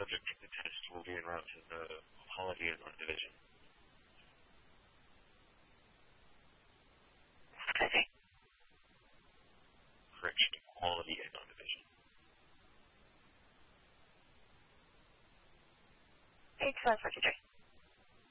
subject of the test will be en route to the Apollo Liaison Division. Okay. Correction, Quality Liaison Division. Excellent for today.